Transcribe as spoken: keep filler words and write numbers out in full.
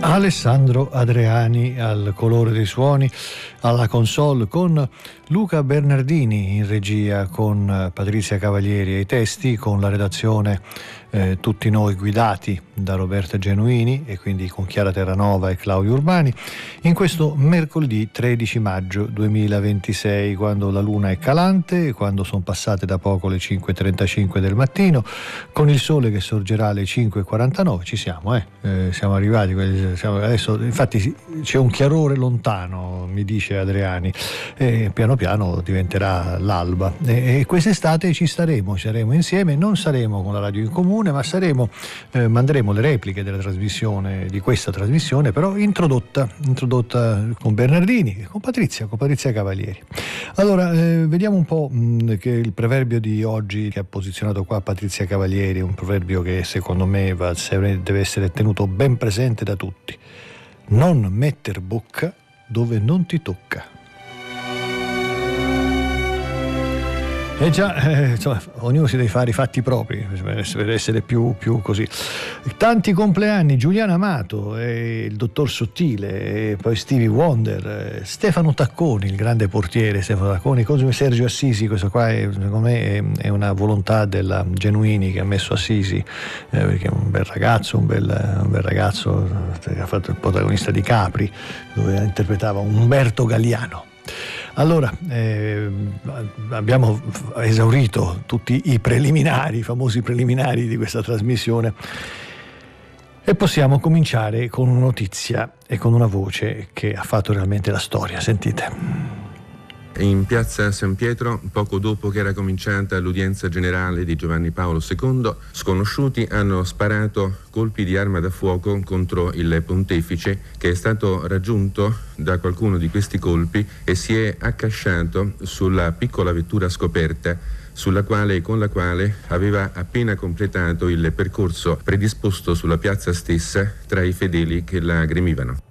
Alessandro Adriani al colore dei suoni, alla console con Luca Bernardini in regia, con Patrizia Cavalieri ai testi, con la redazione eh, tutti noi guidati da Roberta Genuini e quindi con Chiara Terranova e Claudio Urbani, in questo mercoledì tredici maggio duemilaventisei, quando la luna è calante, quando sono passate da poco le cinque e trentacinque del mattino, con il sole che sorgerà alle cinque e quarantanove. Ci siamo, eh? Eh, siamo arrivati, siamo, adesso infatti c'è un chiarore lontano, mi dice Adriani, e piano piano diventerà l'alba, e, e quest'estate ci staremo, ci saremo insieme, non saremo con la radio in comune, ma saremo, eh, manderemo le repliche della trasmissione, di questa trasmissione, però introdotta, introdotta con Bernardini, con Patrizia, con Patrizia Cavalieri. Allora, eh, vediamo un po' mh, che il proverbio di oggi che ha posizionato qua Patrizia Cavalieri, un proverbio che secondo me va, deve essere tenuto ben presente da tutti: non metter bocca dove non ti tocca. E già, eh, insomma, ognuno si deve fare i fatti propri per essere più, più così. Tanti compleanni: Giuliano Amato, e il dottor Sottile, e poi Stevie Wonder, Stefano Tacconi, il grande portiere Stefano Tacconi, Cosimo Sergio Assisi. Questo qua è, secondo me è, è una volontà della Genuini che ha messo Assisi, eh, perché è un bel ragazzo, un bel, un bel ragazzo che ha fatto il protagonista di Capri, dove interpretava Umberto Galliano. Allora, eh, abbiamo esaurito tutti i preliminari, i famosi preliminari di questa trasmissione, e possiamo cominciare con una notizia e con una voce che ha fatto realmente la storia. Sentite. In piazza San Pietro, poco dopo che era cominciata l'udienza generale di Giovanni Paolo secondo, sconosciuti hanno sparato colpi di arma da fuoco contro il pontefice, che è stato raggiunto da qualcuno di questi colpi e si è accasciato sulla piccola vettura scoperta, sulla quale e con la quale aveva appena completato il percorso predisposto sulla piazza stessa tra i fedeli che la gremivano.